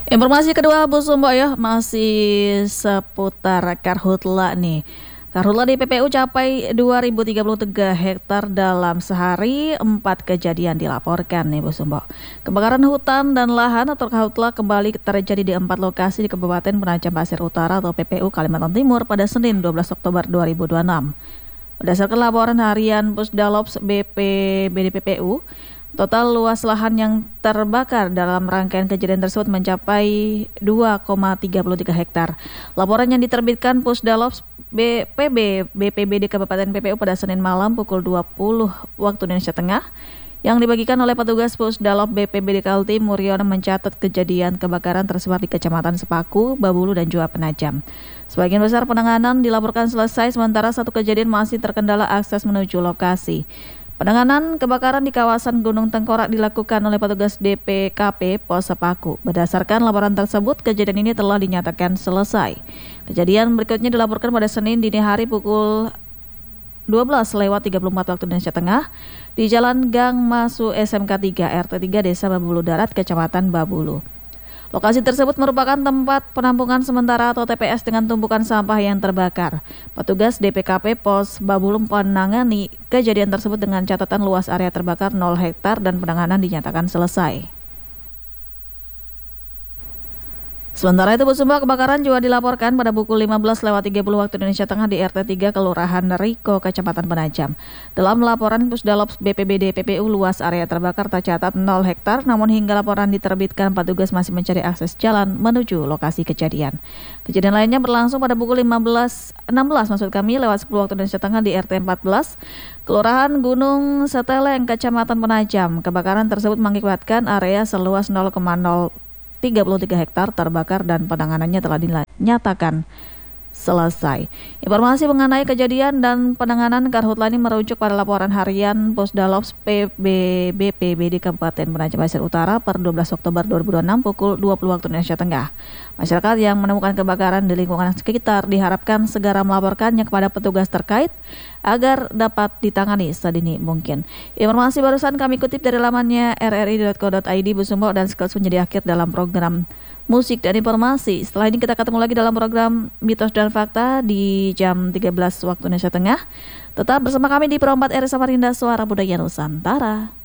Informasi kedua Bu Sumbo ya masih seputar karhutla nih. Karhutla di PPU capai 2033 hektar dalam sehari, 4 kejadian dilaporkan nih Bu Sumbo. Kebakaran hutan dan lahan atau karhutla kembali terjadi di 4 lokasi di Kabupaten Penajam Pasir Utara atau PPU Kalimantan Timur pada Senin 12 Oktober 2026. Berdasarkan laporan harian Pusdalops BPBD PPU, total luas lahan yang terbakar dalam rangkaian kejadian tersebut mencapai 2,33 hektar. Laporan yang diterbitkan Pusdalops BPBD Kabupaten PPU pada Senin malam pukul 20 waktu Indonesia Tengah yang dibagikan oleh petugas Pusdalop BPBD Kaltim Muriono mencatat kejadian kebakaran tersebar di Kecamatan Sepaku, Babulu, dan juga Penajam. Sebagian besar penanganan dilaporkan selesai, sementara satu kejadian masih terkendala akses menuju lokasi. Penanganan kebakaran di kawasan Gunung Tengkorak dilakukan oleh petugas DPKP Pos Sepaku. Berdasarkan laporan tersebut, kejadian ini telah dinyatakan selesai. Kejadian berikutnya dilaporkan pada Senin dini hari pukul 12:34 waktu Indonesia Tengah di Jalan Gang Masu SMK 3 RT 3 Desa Babulu Darat, Kecamatan Babulu. Lokasi tersebut merupakan tempat penampungan sementara atau TPS dengan tumpukan sampah yang terbakar. Petugas DPKP Pos Babulu menangani kejadian tersebut dengan catatan luas area terbakar 0 hektar dan penanganan dinyatakan selesai. Sementara itu, Bu Sumbo, kebakaran juga dilaporkan pada pukul 15:30 waktu Indonesia Tengah di RT 3 Kelurahan Riko, Kecamatan Penajam. Dalam laporan Pusdalops BPBD PPU, luas area terbakar tercatat 0 hektar, namun hingga laporan diterbitkan, petugas masih mencari akses jalan menuju lokasi kejadian. Kejadian lainnya berlangsung pada pukul 15:16 lewat 10 waktu Indonesia Tengah di RT 14 Kelurahan Gunung Seteleng, Kecamatan Penajam. Kebakaran tersebut mengakibatkan area seluas 0,33 hektar terbakar dan penanganannya telah dinyatakan selesai. Informasi mengenai kejadian dan penanganan karhutla ini merujuk pada laporan harian Pusdalops BPBD Kabupaten Penajam Pasir Utara per 12 Oktober 2026 pukul 20 waktu Indonesia Tengah. Masyarakat yang menemukan kebakaran di lingkungan sekitar diharapkan segera melaporkannya kepada petugas terkait agar dapat ditangani sedini mungkin. Informasi barusan kami kutip dari lamannya rri.co.id. Bu Sumbo dan sekaligus menjadi akhir dalam program musik dan informasi. Setelah ini kita ketemu lagi dalam program Mitos dan Fakta di jam 13 waktu Indonesia Tengah. Tetap bersama kami di Pro 4 RRI Samarinda, Suara Budaya Nusantara.